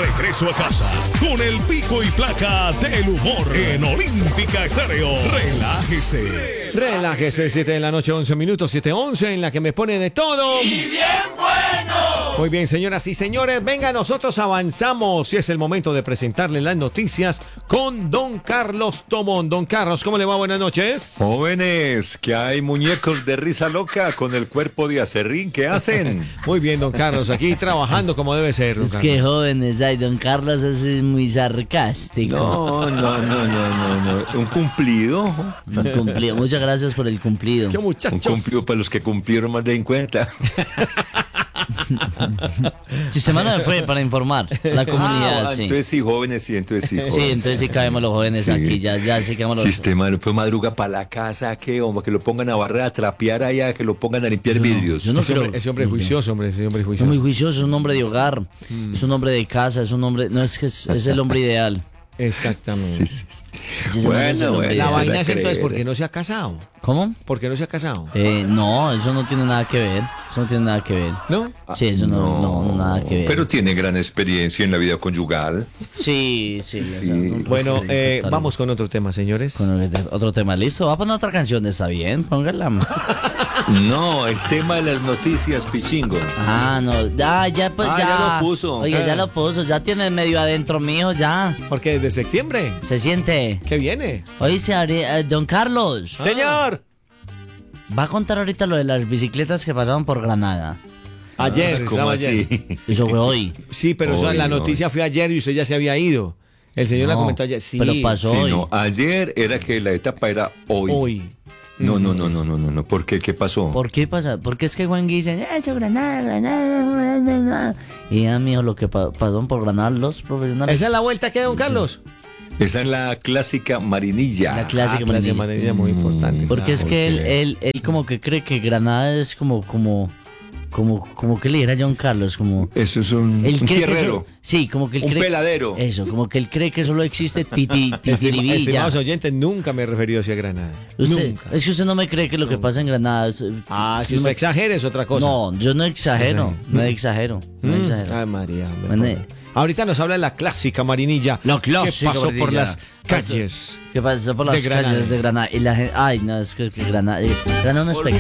regreso a casa con el pico y placa del humor en Olímpica Estéreo. Relájese. Relájese, 7 de la noche, 11 minutos, 7:11, en la que me pone de todo. ¡Y bien bueno! Muy bien, señoras y señores, venga, nosotros avanzamos y es el momento de presentarle las noticias con don Carlos Tomón. Don Carlos, ¿cómo le va? Buenas noches. Jóvenes, que hay muñecos de risa loca con el cuerpo de acerrín, ¿qué hacen? Muy bien, don Carlos, aquí trabajando como debe ser. Don Es Carlos. que jóvenes, ay, don Carlos es muy sarcástico. No. Un cumplido. Un cumplido. Muchas gracias por el cumplido. ¿Qué Un muchachos? cumplido para los que cumplieron más de 50. Sistema no fue para informar la comunidad, sí. Entonces sí, jóvenes, sí, entonces sí. Sí, jóvenes. entonces sí cabemos los jóvenes Sí. aquí, ya sí cabemos los... Sistema no fue madruga para la casa, que hombre, que lo pongan a barrer, a trapear allá, que lo pongan a limpiar vidrios. yo no Ese hombre, creo- ese hombre juicioso, hombre, ese hombre Es muy juicioso. juicioso, es un hombre de hogar, es un hombre de casa, es un hombre... No, es que es el hombre ideal. Exactamente. Sí. Sí, ese man es el hombre La ideal. eso vaina la es entonces creer. porque no se ha casado. ¿Cómo? ¿Por qué no se ha casado? No, eso no tiene nada que ver. Eso no tiene nada que ver. ¿No? Sí, eso no nada que ver. Pero tiene gran experiencia en la vida conyugal. Sí. Bueno, totalmente. vamos con otro tema, señores. Con otro tema, listo. Va a poner otra canción, está bien, póngala. No, el tema de las noticias, pichingo. Ah, no, ya, pues Ah, ya. ya lo puso. Oye, ya lo puso, ya tiene medio adentro mío, ya. Porque desde septiembre, Se siente. ¿qué viene? Oye, don Carlos, Señor. va a contar ahorita lo de las bicicletas que pasaban por Granada. Ayer, ¿Cómo estaba ayer. así? Eso fue hoy. Sí, pero Hoy, la hoy. noticia fue ayer y usted ya se había ido. El señor la No, comentó ayer. Sí, pero pasó Sí, hoy. no, ayer era que la etapa era hoy. hoy. No. ¿Por qué? ¿Qué pasó? ¿Por qué pasa? Porque es que Juan dice, eso Granada. Y ya, mijo, lo que pasó por Granada los profesionales. ¿Esa es la vuelta que hay, don Carlos? Esa es la clásica marinilla. La clásica clase manilla. manera muy importante. Porque claro. es que ok. él como que cree que Granada es como que le diera John Carlos, como... Eso es un Él cree que tierrero. eso- sí, como que él Un cree... peladero. Eso, como que él cree que solo existe Titiribilla. Estimados oyentes, nunca me he referido hacia Granada. Nunca. Es que usted no me cree que lo que pasa en Granada... Si no usted me- exagera es otra cosa. No, yo no exagero, no exagero. Ay, María. Bueno. Ahorita nos habla de la clásica marinilla. La clásica que pasó por marinilla. las calles. ¿Qué pasó por las de Granada. calles de Granada? Y la gente... Ay, no, es que Granada... Granada es un espectáculo.